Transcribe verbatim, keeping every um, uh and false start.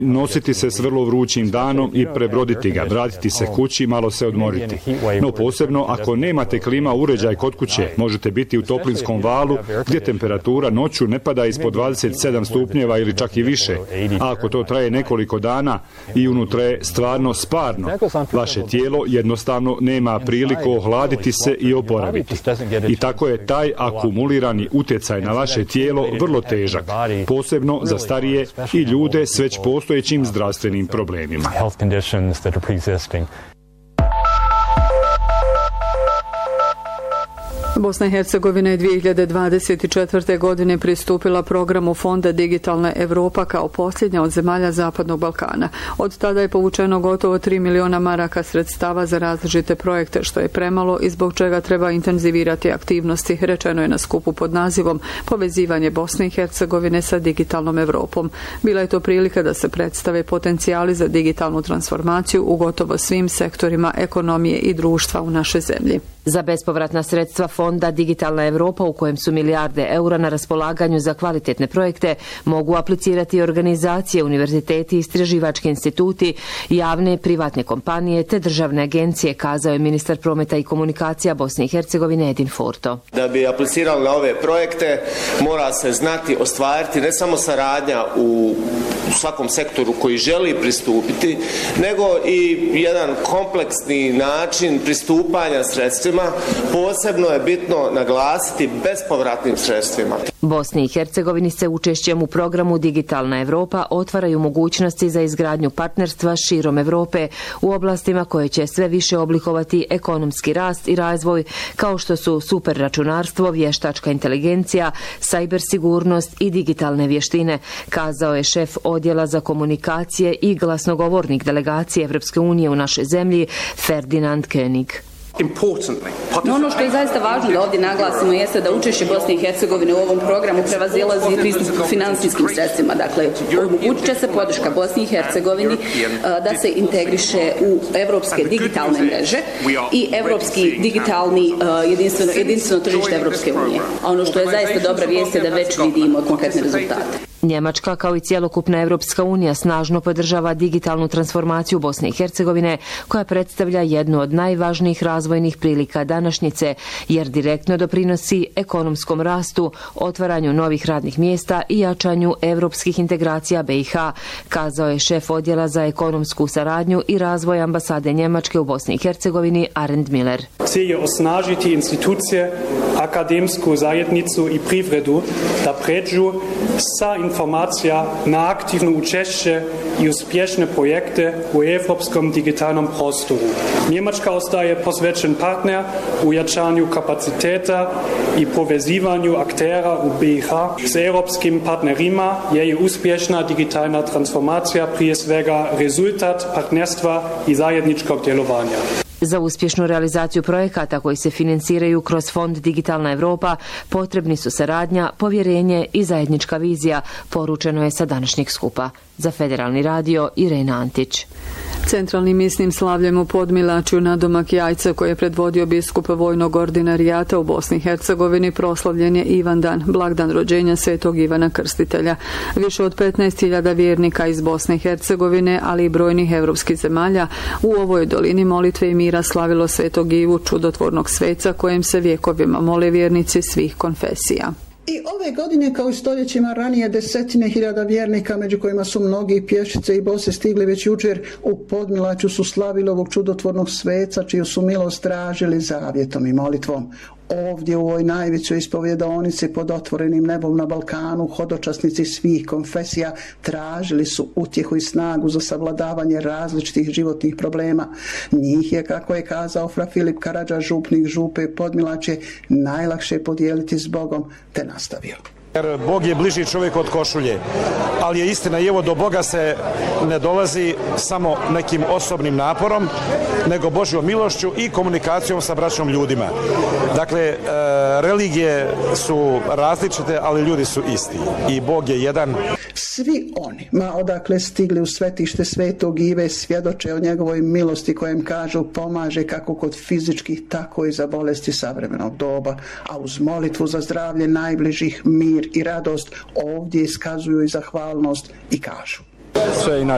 nositi se s vrlo vrućim danom i prebroditi ga, vratiti se kući, malo se odmoriti. No posebno ako nemate klima uređaj kod kuće, možete biti u toplinskom valu gdje temperatura noću ne pada ispod dvadeset sedam stupnjeva ili čak i više, a ako to traje nekoliko dana i unutra je stvarno sparno, vaše tijelo jednostavno nema priliku ohladiti se i oporaviti. I tako je taj akumulirani utjecaj na vaše tijelo vrlo težak, posebno za starije i ljude s već postojećim zdravstvenim problemima. Bosna i Hercegovina je dvije hiljade dvadeset četvrte. godine pristupila programu Fonda Digitalna Europa kao posljednja od zemalja Zapadnog Balkana. Od tada je povučeno gotovo tri miliona maraka sredstava za različite projekte, što je premalo i zbog čega treba intenzivirati aktivnosti, rečeno je na skupu pod nazivom Povezivanje Bosne i Hercegovine sa digitalnom Europom. Bila je to prilika da se predstave potencijali za digitalnu transformaciju u gotovo svim sektorima ekonomije i društva u našoj zemlji. Za bespovratna sredstva Fonda Digitalna Europa, u kojem su milijarde eura na raspolaganju za kvalitetne projekte, mogu aplicirati organizacije, univerziteti, istraživački instituti, javne, privatne kompanije te državne agencije, kazao je ministar prometa i komunikacija Bosne i Hercegovine Edin Furto. Da bi aplicirali na ove projekte, mora se znati ostvariti ne samo saradnja u u svakom sektoru koji želi pristupiti, nego i jedan kompleksni način pristupanja sredstvima. Posebno je bitno naglasiti bespovratnim sredstvima. Bosni i Hercegovini se učešćem u programu Digitalna Europa otvaraju mogućnosti za izgradnju partnerstva širom Europe u oblastima koje će sve više oblikovati ekonomski rast i razvoj, kao što su superračunarstvo, vještačka inteligencija, sajber sigurnost i digitalne vještine, kazao je šef odjela za komunikacije i glasnogovornik delegacije Evropske unije u našoj zemlji Ferdinand König. No, ono što je zaista važno da ovdje naglasimo jeste da učešće Bosne i Hercegovine u ovom programu prevazilazi pristup finansijskim sredstvima. Dakle, omogućit će se podrška Bosni i Hercegovini da se integriše u evropske digitalne mreže i evropski digitalni jedinstveno, jedinstveno tržište Evropske unije. A ono što je zaista dobra vijest je da već vidimo konkretne rezultate. Njemačka, kao i cjelokupna Evropska unija, snažno podržava digitalnu transformaciju Bosne i Hercegovine, koja predstavlja jednu od najvažnijih razvojnih prilika današnjice, jer direktno doprinosi ekonomskom rastu, otvaranju novih radnih mjesta i jačanju evropskih integracija be i ha, kazao je šef odjela za ekonomsku saradnju i razvoj ambasade Njemačke u Bosni i Hercegovini Arend Miller. Cilj je osnažiti institucije, akademsku zajednicu i privredu da pređu sa informacija na aktivno učešće i uspješne projekte u evropskom digitalnom prostoru. Njemačka ostaje posvećen partner u jačanju kapaciteta i povezivanju aktera u be i ha s europskim partnerima, jer je uspješna digitalna transformacija prije svega rezultat partnerstva i zajedničkog djelovanja. Za uspješnu realizaciju projekata koji se financiraju kroz Fond Digitalna Europa potrebni su saradnja, povjerenje i zajednička vizija, poručeno je sa današnjeg skupa. Za Federalni radio, Irena Antić. Centralnim misnim slavljem u Podmilačju na domak Jajca, koje je predvodio biskup vojnog ordinarijata u Bosni i Hercegovini, proslavljen je Ivan dan, blagdan rođenja svetog Ivana Krstitelja. Više od petnaest hiljada vjernika iz Bosne i Hercegovine, ali i brojnih evropskih zemalja, u ovoj dolini molitve i mira slavilo svetog Ivu, čudotvornog sveca kojem se vjekovima mole vjernici svih konfesija. I ove godine, kao i stoljećima ranije, desetine hiljada vjernika, među kojima su mnogi pješice i bose, stigli već jučer u Podmilaću, su slavili ovog čudotvornog sveca, čiju su milost tražili zavjetom i molitvom. Ovdje u ovoj najvećoj ispovjedaonici pod otvorenim nebom na Balkanu, hodočasnici svih konfesija tražili su utjehu i snagu za savladavanje različitih životnih problema. Njih je, kako je kazao fra Filip Karadža, župnik župe Podmilačje, najlakše podijeliti s Bogom, te nastavio. Jer Bog je bliži čovjek od košulje, ali je istina i evo do Boga se ne dolazi samo nekim osobnim naporom, nego Božjom milošću i komunikacijom sa braćom ljudima. Dakle, e, religije su različite, ali ljudi su isti i Bog je jedan. Svi oni, ma odakle stigli u svetište svetog Ive, svjedoče o njegovoj milosti kojem kažu pomaže kako kod fizičkih, tako i za bolesti savremenog doba, a uz molitvu za zdravlje najbližih, mir i radost ovdje iskazuju i zahvalnost i kažu. Sve